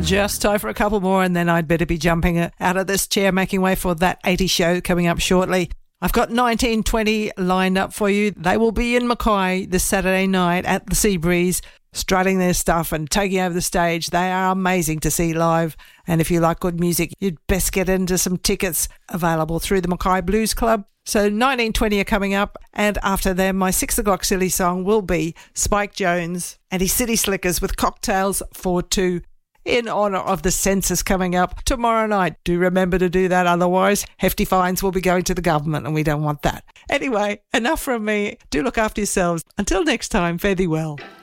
Just time for a couple more and then I'd better be jumping out of this chair, making way for that 80 show coming up shortly. I've got 1920 lined up for you. They will be in Mackay this Saturday night at the Seabreeze, strutting their stuff and taking over the stage. They are amazing to see live. And if you like good music, you'd best get into some tickets available through the Mackay Blues Club. So 1920 are coming up, and after them, my 6 o'clock silly song will be Spike Jones and his City Slickers with Cocktails for Two, in honour of the census coming up tomorrow night. Do remember to do that, otherwise hefty fines will be going to the government and we don't want that. Anyway, enough from me. Do look after yourselves. Until next time, fare thee well.